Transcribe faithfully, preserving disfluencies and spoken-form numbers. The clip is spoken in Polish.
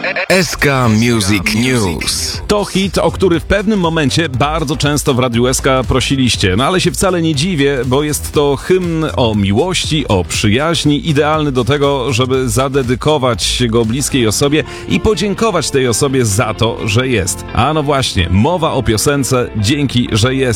S K Music News. To hit, o który w pewnym momencie bardzo często w Radiu S K prosiliście. No ale się wcale nie dziwię, bo jest to hymn o miłości, o przyjaźni, idealny do tego, żeby zadedykować go bliskiej osobie i podziękować tej osobie za to, że jest. A no właśnie, mowa o piosence Dzięki, że jest.